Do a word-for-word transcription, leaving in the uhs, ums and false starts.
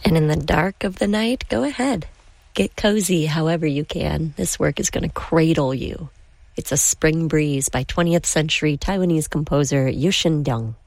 And in the dark of the night, go ahead. Get cozy however you can. This work is going to cradle you. It's a Spring Breeze by twentieth century Taiwanese composer Yu Shin-dong.